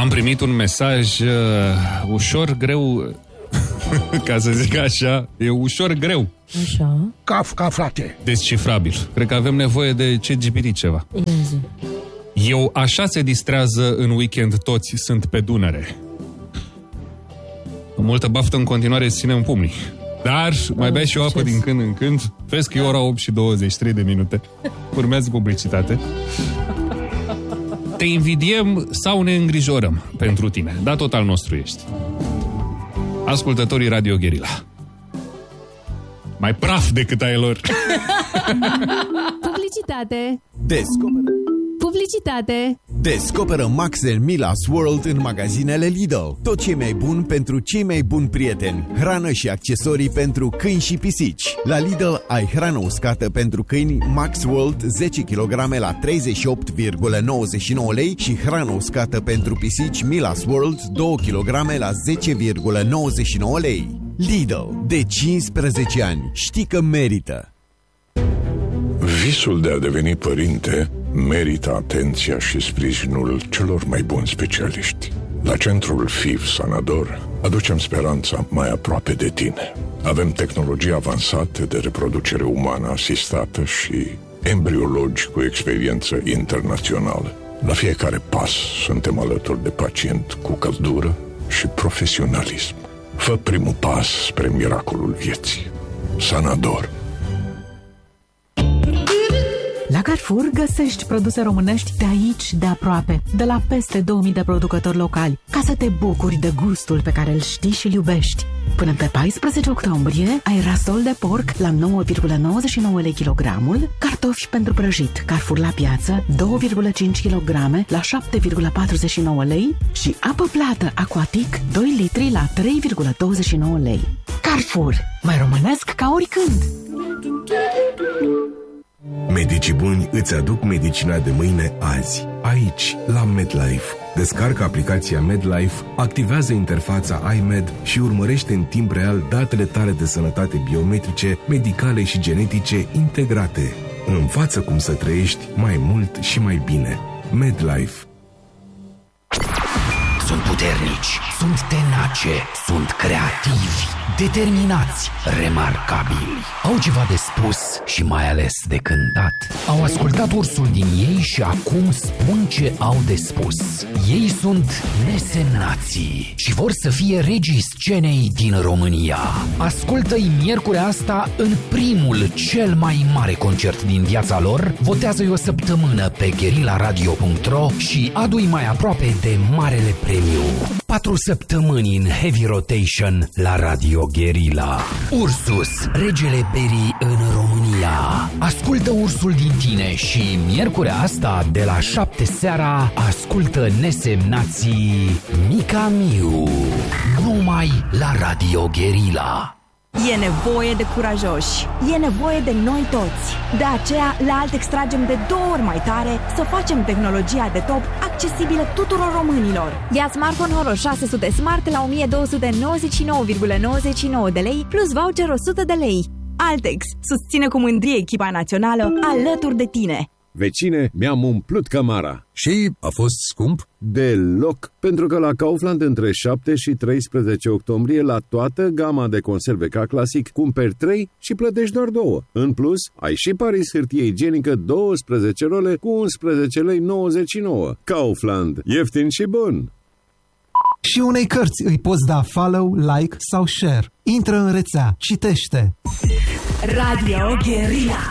Am primit un mesaj ușor greu, ca să zic așa, e ușor greu. Așa. Kafka, frate. Descifrabil. Cred că avem nevoie de ChatGPT ceva. Eu așa se distrează în weekend toți sunt pe Dunăre. Multă baftă în continuare să ținem pumnii. Dar mai bea și o apă din când în când. Vezi că e ora 8 și 23 de minute. Urmează publicitate. Te invidiem sau ne îngrijorăm pentru tine. Da, tot al nostru ești. Ascultătorii Radio Guerilla. Mai praf decât ai lor. Publicitate. Publicitate. Descoperă Max and Milas World în magazinele Lidl. Tot ce e mai bun pentru cei mai buni prieteni. Hrană și accesorii pentru câini și pisici. La Lidl ai hrană uscată pentru câini Max World 10 kg la 38,99 lei și hrană uscată pentru pisici Milas World 2 kg la 10,99 lei. Lidl. De 15 ani. Știi că merită. Visul de a deveni părinte merită atenția și sprijinul celor mai buni specialiști. La centrul FIV Sanador aducem speranța mai aproape de tine. Avem tehnologii avansate de reproducere umană asistată și embriologi cu experiență internațională. La fiecare pas suntem alături de pacient cu căldură și profesionalism. Fă primul pas spre miracolul vieții. Sanador. La Carrefour găsești produse românești de aici, de aproape, de la peste 2000 de producători locali, ca să te bucuri de gustul pe care îl știi și îl iubești. Până pe 14 octombrie ai rasol de porc la 9,99 lei kilogramul, cartofi pentru prăjit Carrefour la piață 2,5 kg la 7,49 lei și apă plată Aquatic 2 litri la 3,29 lei. Carrefour, mai românesc ca oricând! Medicii buni îți aduc medicina de mâine azi, aici, la MedLife. Descarcă aplicația MedLife, activează interfața iMed și urmărește în timp real datele tale de sănătate biometrice, medicale și genetice integrate. Învață cum să trăiești mai mult și mai bine. MedLife. Sunt puternici, sunt tenace, sunt creativi, determinați, remarcabili. Au ceva de spus și mai ales de cântat. Au ascultat ursul din ei și acum spun ce au de spus. Ei sunt nesemnații și vor să fie regii scenei din România. Ascultă-i miercurea asta în primul, cel mai mare concert din viața lor. Votează-i o săptămână pe guerillaradio.ro și adu-i mai aproape de marele premiu. 4 săptămâni în heavy rotation la Radio Guerilla. Ursus, regele berii în România. Ascultă ursul din tine și miercurea asta de la 7 seara ascultă nesemnații Mica Miu. Numai la Radio Guerilla. E nevoie de curajoși, e nevoie de noi toți. De aceea, la Alt extragem de 2 ori mai tare să facem tehnologia de top accesibilă tuturor românilor. Ia smartphone Horo 600 Smart la 1299,99 de lei plus voucher 100 de lei. Altex susține cu mândrie echipa națională alături de tine. Vecine, mi-am umplut cămara. Și a fost scump? Deloc, pentru că la Kaufland între 7 și 13 octombrie la toată gama de conserve ca clasic cumperi 3 și plătești doar 2. În plus, ai și Paris hârtie igienică 12 role cu 11 lei 99. Kaufland, ieftin și bun! Și unei cărți îi poți da follow, like sau share. Intră în rețea, citește. Radio Guerilla.